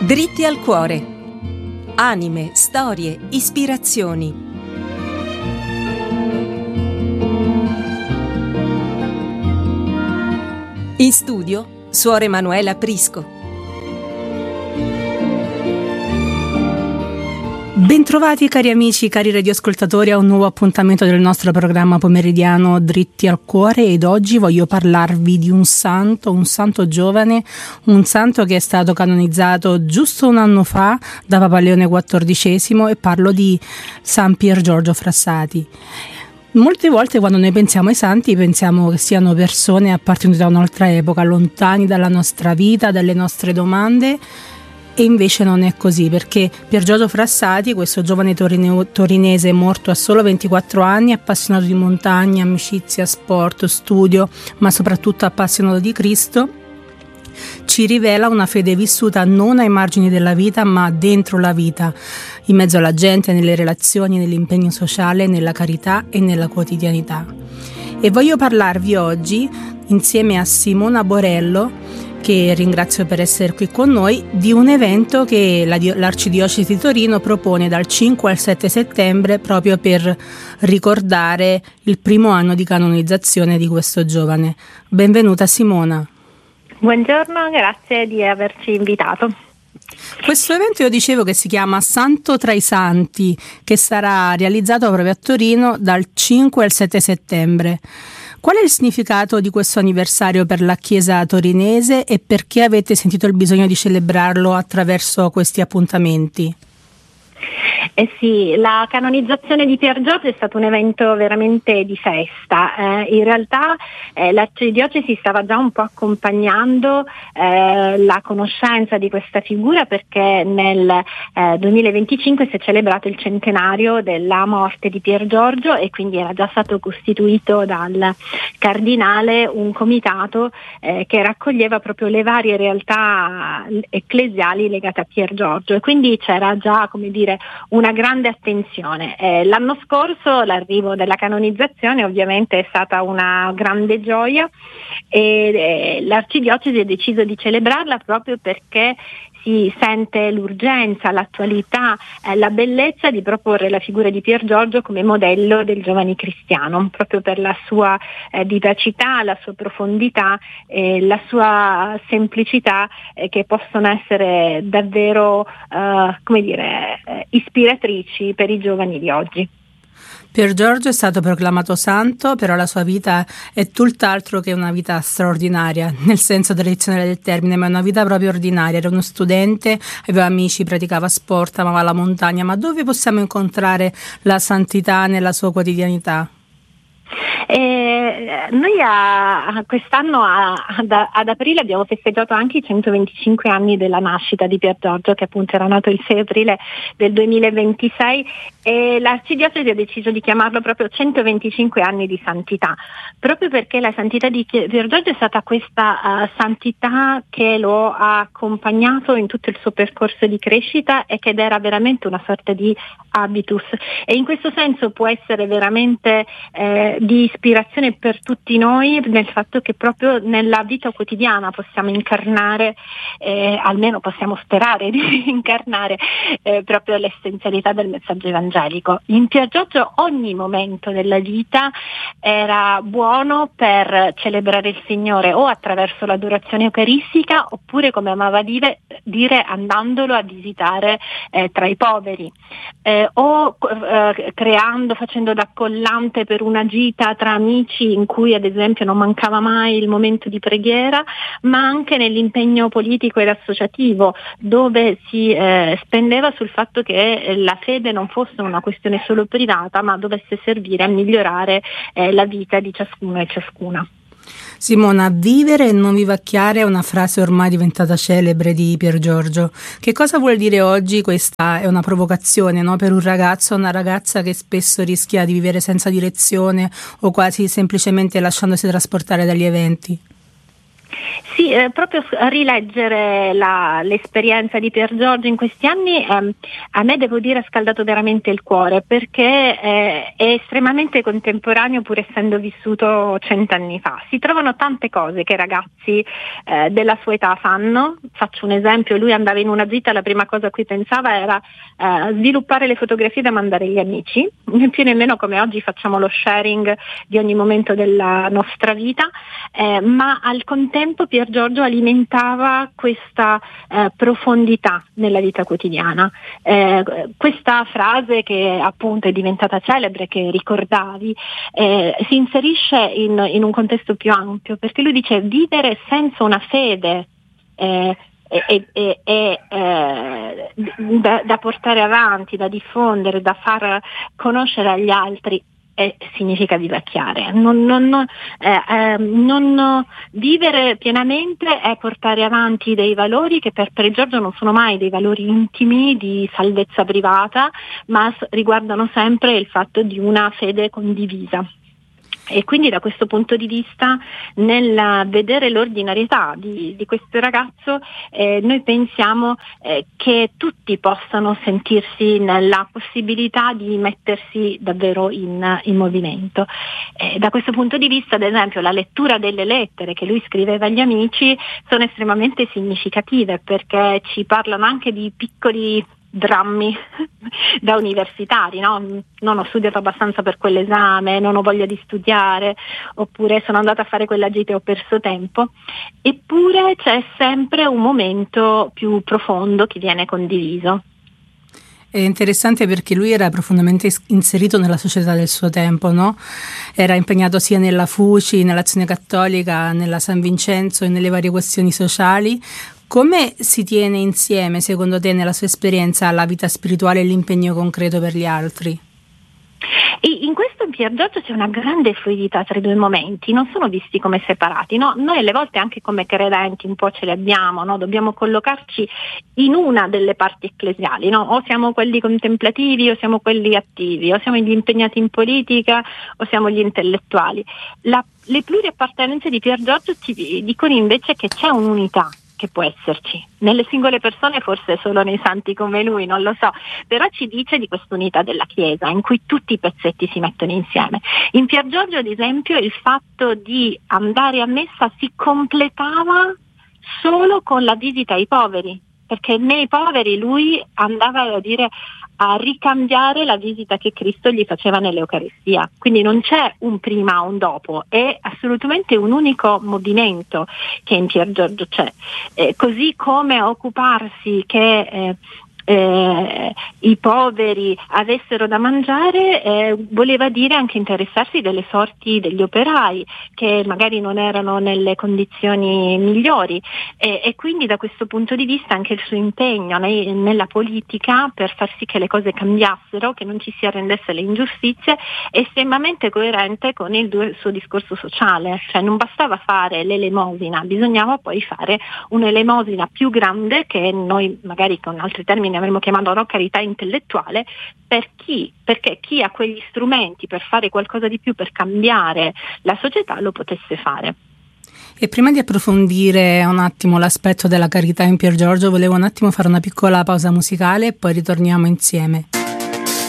Dritti al cuore. Anime, storie, ispirazioni. In studio, Suor Emanuela Prisco. Bentrovati cari amici, cari radioascoltatori a un nuovo appuntamento del nostro programma pomeridiano Dritti al Cuore, ed oggi voglio parlarvi di un santo giovane, un santo che è stato canonizzato giusto un anno fa da Papa Leone XIV, e parlo di San Pier Giorgio Frassati. Molte volte quando noi pensiamo ai santi pensiamo che siano persone appartenute a un'altra epoca, lontani dalla nostra vita, dalle nostre domande. E invece non è così, perché Pier Giorgio Frassati, questo giovane torinese morto a solo 24 anni, appassionato di montagna, amicizia, sport, studio, ma soprattutto appassionato di Cristo, ci rivela una fede vissuta non ai margini della vita, ma dentro la vita, in mezzo alla gente, nelle relazioni, nell'impegno sociale, nella carità e nella quotidianità. E voglio parlarvi oggi, insieme a Simona Borello, che ringrazio per essere qui con noi, di un evento che l'Arcidiocesi di Torino propone dal 5 al 7 settembre proprio per ricordare il primo anno di canonizzazione di questo giovane. Benvenuta Simona. Buongiorno, grazie di averci invitato. Questo evento, io dicevo, che si chiama Santo tra i Santi, che sarà realizzato proprio a Torino dal 5 al 7 settembre. Qual è il significato di questo anniversario per la Chiesa torinese e perché avete sentito il bisogno di celebrarlo attraverso questi appuntamenti? Sì, la canonizzazione di Pier Giorgio è stato un evento veramente di festa. In realtà l'Arcidiocesi stava già un po' accompagnando la conoscenza di questa figura, perché nel 2025 si è celebrato il centenario della morte di Pier Giorgio, e quindi era già stato costituito dal cardinale un comitato che raccoglieva proprio le realtà ecclesiali legate a Pier Giorgio, e quindi c'era già, come dire, una grande attenzione. L'anno scorso l'arrivo della canonizzazione ovviamente è stata una grande gioia, e l'Arcidiocesi ha deciso di celebrarla proprio perché si sente l'urgenza, l'attualità, la bellezza di proporre la figura di Pier Giorgio come modello del giovane cristiano, proprio per la sua vivacità, la sua profondità e la sua semplicità, che possono essere davvero ispiratrici per i giovani di oggi. Pier Giorgio è stato proclamato santo, però la sua vita è tutt'altro che una vita straordinaria, nel senso tradizionale del termine, ma è una vita proprio ordinaria. Era uno studente, aveva amici, praticava sport, amava la montagna. Ma dove possiamo incontrare la santità nella sua quotidianità? Noi quest'anno ad aprile abbiamo festeggiato anche i 125 anni della nascita di Pier Giorgio, che appunto era nato il 6 aprile del 2026, e l'Arcidiocesi ha deciso di chiamarlo proprio 125 anni di santità, proprio perché la santità di Pier Giorgio è stata questa santità che lo ha accompagnato in tutto il suo percorso di crescita, e che era veramente una sorta di habitus, e in questo senso può essere veramente di ispirazione per tutti noi, nel fatto che proprio nella vita quotidiana possiamo incarnare, almeno possiamo sperare di incarnare proprio l'essenzialità del messaggio evangelico. In Pier Giorgio ogni momento della vita era buono per celebrare il Signore, o attraverso l'adorazione eucaristica, oppure, come amava dire, andandolo a visitare tra i poveri, o facendo da collante per una gita tra amici, in cui ad esempio non mancava mai il momento di preghiera, ma anche nell'impegno politico ed associativo, dove si spendeva sul fatto che la fede non fosse una questione solo privata, ma dovesse servire a migliorare la vita di ciascuno e ciascuna. Simona, vivere e non vivacchiare è una frase ormai diventata celebre di Pier Giorgio. Che cosa vuol dire oggi? Questa è una provocazione, no? Per un ragazzo o una ragazza che spesso rischia di vivere senza direzione, o quasi semplicemente lasciandosi trasportare dagli eventi. Sì, proprio rileggere l'esperienza di Piergiorgio in questi anni a me, devo dire, ha scaldato veramente il cuore, perché è estremamente contemporaneo, pur essendo vissuto 100 anni fa. Si trovano tante cose che i ragazzi della sua età fanno. Faccio un esempio: lui andava in una gita, la prima cosa a cui pensava era sviluppare le fotografie da mandare agli amici, né più nemmeno come oggi facciamo lo sharing di ogni momento della nostra vita, ma al contempo Piergiorgio alimentava questa profondità nella vita quotidiana. Questa frase, che appunto è diventata celebre, che ricordavi, si inserisce in un contesto più ampio, perché lui dice: vivere senza una fede da portare avanti, da diffondere, da far conoscere agli altri, significa vivacchiare. Non vivere pienamente è portare avanti dei valori che per Piergiorgio non sono mai dei valori intimi di salvezza privata, ma riguardano sempre il fatto di una fede condivisa. E quindi da questo punto di vista, nel vedere l'ordinarietà di questo ragazzo, noi pensiamo che tutti possano sentirsi nella possibilità di mettersi davvero in movimento. Da questo punto di vista, ad esempio, la lettura delle lettere che lui scriveva agli amici sono estremamente significative, perché ci parlano anche di piccoli drammi da universitari, no? Non ho studiato abbastanza per quell'esame, non ho voglia di studiare, oppure sono andata a fare quella gita e ho perso tempo. Eppure c'è sempre un momento più profondo che viene condiviso. È interessante perché lui era profondamente inserito nella società del suo tempo, no? Era impegnato sia nella FUCI, nell'Azione Cattolica, nella San Vincenzo e nelle varie questioni sociali. Come si tiene insieme, secondo te, nella sua esperienza, la vita spirituale e l'impegno concreto per gli altri? In questo in Piergiorgio c'è una grande fluidità tra i due momenti, non sono visti come separati, no? Noi alle volte anche come credenti un po' ce li abbiamo, no? Dobbiamo collocarci in una delle parti ecclesiali, no? O siamo quelli contemplativi o siamo quelli attivi, o siamo gli impegnati in politica o siamo gli intellettuali. Le pluriappartenenze di Piergiorgio ci dicono invece che c'è un'unità che può esserci nelle singole persone, forse solo nei santi come lui, non lo so, però ci dice di quest'unità della Chiesa in cui tutti i pezzetti si mettono insieme. In Piergiorgio, ad esempio, il fatto di andare a messa si completava solo con la visita ai poveri, perché nei poveri lui andava a ricambiare la visita che Cristo gli faceva nell'Eucaristia. Quindi non c'è un prima o un dopo, è assolutamente un unico movimento che in Piergiorgio c'è. Così come occuparsi che i poveri avessero da mangiare, voleva dire anche interessarsi delle sorti degli operai che magari non erano nelle condizioni migliori, e quindi da questo punto di vista anche il suo impegno nella politica per far sì che le cose cambiassero, che non ci si arrendesse alle ingiustizie, è estremamente coerente con il suo discorso sociale. Cioè non bastava fare l'elemosina, bisognava poi fare un'elemosina più grande, che noi magari con altri termini avremmo chiamato carità intellettuale, perché chi ha quegli strumenti per fare qualcosa di più, per cambiare la società, lo potesse fare. E prima di approfondire un attimo l'aspetto della carità in Piergiorgio, volevo un attimo fare una piccola pausa musicale e poi ritorniamo insieme.